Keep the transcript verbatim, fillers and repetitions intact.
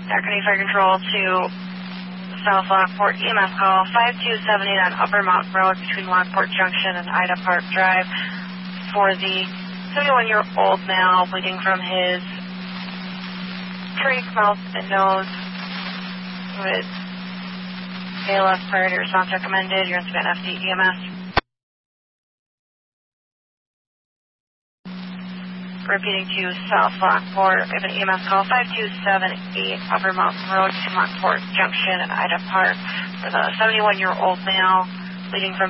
Acme Fire Control to South Lockport, E M S call five two seven eight on Upper Mountain Road between Lockport Junction and Ida Park Drive for the seventy-one-year-old male bleeding from his trach, mouth, and nose with A L S priority response recommended. You're in Savannah F D E M S. Repeating to South Lockport, we have an E M S call five two seven eight Upper Mountain Road to Lockport Junction and Ida Park for the seventy-one-year-old male bleeding from